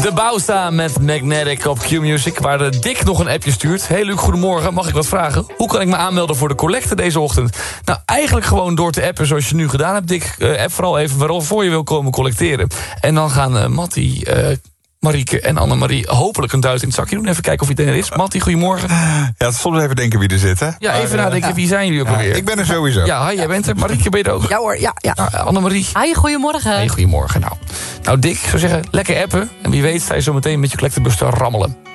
De Bouwsta met Magnetic op Q-Music, waar de Dick nog een appje stuurt. Hey Luc, goedemorgen, mag ik wat vragen? Hoe kan ik me aanmelden voor de collecte deze ochtend? Nou, eigenlijk gewoon door te appen zoals je nu gedaan hebt, Dick. App vooral even waarvoor je wil komen collecteren. En dan gaan Mattie, Marieke en Annemarie hopelijk een duit in het zakje doen. Even kijken of iedereen er is. Mattie, goedemorgen. Ja, soms even denken wie er zit, hè? Ja, even nadenken, wie zijn jullie ook alweer? Ik ben er sowieso. Ja, hi, jij bent er. Marieke, ben je er ook? Ja hoor, ja. Annemarie. Hi, goedemorgen. Hey, goedemorgen. Nou, Dick, ik zou zeggen, lekker appen. En wie weet sta je zo meteen met je collectebus te rammelen.